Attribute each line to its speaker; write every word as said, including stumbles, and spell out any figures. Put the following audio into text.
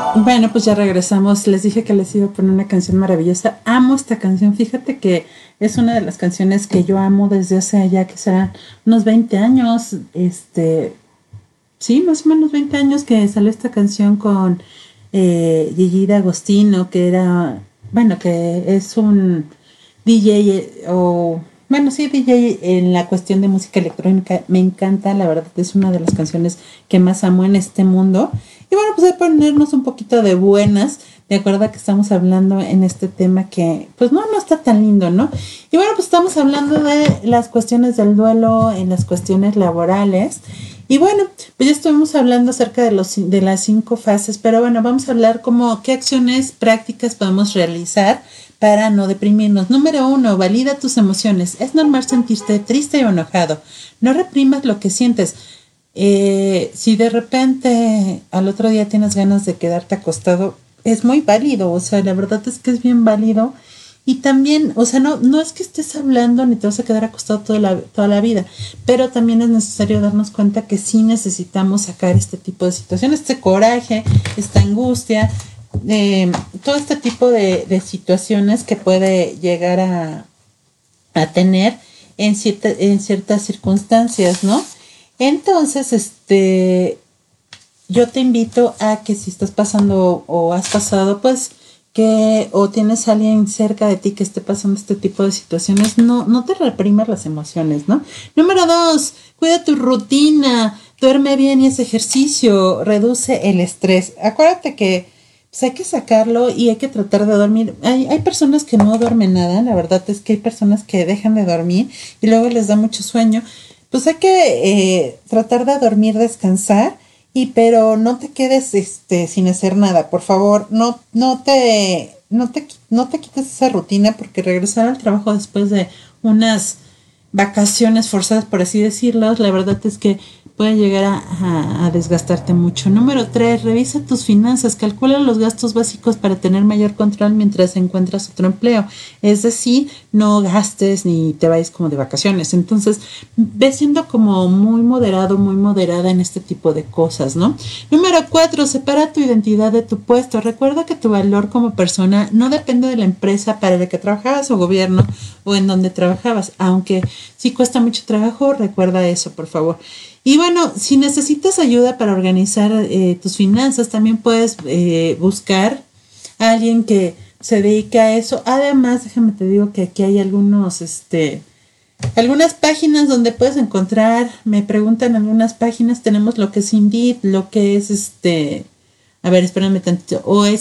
Speaker 1: Bueno, pues ya regresamos. Les dije que les iba a poner una canción maravillosa. Amo esta canción. Fíjate que es una de las canciones que yo amo desde hace ya que serán unos veinte años. Este, sí, más o menos veinte años que salió esta canción con eh, Gigi D'Agostino, que era, bueno, que es un D J eh, o, bueno, sí, D J en la cuestión de música electrónica. Me encanta, la verdad, es una de las canciones que más amo en este mundo. Y bueno, pues de ponernos un poquito de buenas, de acuerdo a que estamos hablando en este tema que, pues no, no está tan lindo, ¿no? Y bueno, pues estamos hablando de las cuestiones del duelo, en las cuestiones laborales. Y bueno, pues ya estuvimos hablando acerca de, los, de las cinco fases, pero bueno, vamos a hablar como qué acciones prácticas podemos realizar para no deprimirnos. Número uno, valida tus emociones. Es normal sentirte triste o enojado. No reprimas lo que sientes. Eh, si de repente al otro día tienes ganas de quedarte acostado, es muy válido, o sea, la verdad es que es bien válido. Y también, o sea, no, no es que estés hablando ni te vas a quedar acostado toda la, toda la vida, pero también es necesario darnos cuenta que sí necesitamos sacar este tipo de situaciones, este coraje, esta angustia, eh, todo este tipo de, de situaciones que puede llegar a, a tener en, cierta, en ciertas circunstancias, ¿no? Entonces, este, yo te invito a que si estás pasando o has pasado, pues, que o tienes a alguien cerca de ti que esté pasando este tipo de situaciones, no, no te reprimas las emociones, ¿no? Número dos, cuida tu rutina, duerme bien y haz ejercicio, reduce el estrés. Acuérdate que pues, hay que sacarlo y hay que tratar de dormir. Hay, hay personas que no duermen nada, la verdad es que hay personas que dejan de dormir y luego les da mucho sueño. Pues hay que eh, tratar de dormir, descansar, y pero no te quedes este sin hacer nada, por favor, no, no te, no te, no te quites esa rutina, porque regresar al trabajo después de unas vacaciones forzadas, por así decirlo, la verdad es que puede llegar a, a, a desgastarte mucho. Número tres, revisa tus finanzas, calcula los gastos básicos para tener mayor control mientras encuentras otro empleo. Es decir, no gastes ni te vayas como de vacaciones. Entonces, ve siendo como muy moderado, muy moderada en este tipo de cosas, ¿no? Número cuatro, separa tu identidad de tu puesto. Recuerda que tu valor como persona no depende de la empresa para la que trabajabas o gobierno o en donde trabajabas, aunque sí cuesta mucho trabajo, recuerda eso, por favor. Y bueno, si necesitas ayuda para organizar eh, tus finanzas, también puedes eh, buscar a alguien que se dedique a eso. Además, déjame te digo que aquí hay algunos, este, algunas páginas donde puedes encontrar, me preguntan algunas páginas, tenemos lo que es Indeed, lo que es este, a ver, espérame tantito, O S